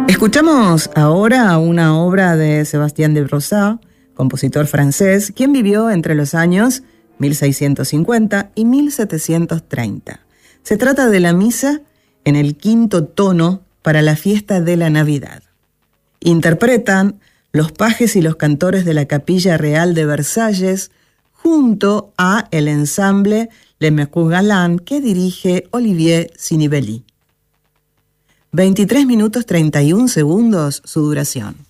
Escuchamos ahora una obra de Sébastien de Brossard, compositor francés, quien vivió entre los años 1650 y 1730. Se trata de la misa en el quinto tono para la fiesta de la Navidad. Interpretan los pajes y los cantores de la Capilla Real de Versalles junto a el ensamble Le Mercure Galant que dirige Olivier Sinivelli. 23 minutos 31 segundos su duración.